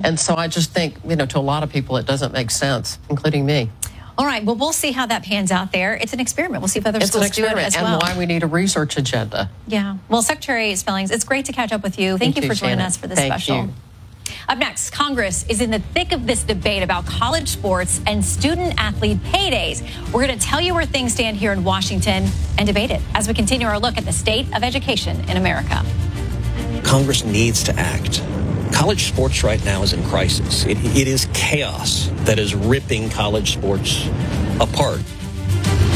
And so I just think, to a lot of people, it doesn't make sense, including me. All right. Well, we'll see how that pans out there. It's an experiment. We'll see if other schools do it as well. And why we need a research agenda. Yeah. Well, Secretary Spellings, it's great to catch up with you. Thank you for joining us for this special. Up next, Congress is in the thick of this debate about college sports and student-athlete paydays. We're going to tell you where things stand here in Washington and debate it as we continue our look at the state of education in America. Congress needs to act. College sports right now is in crisis. It is chaos that is ripping college sports apart.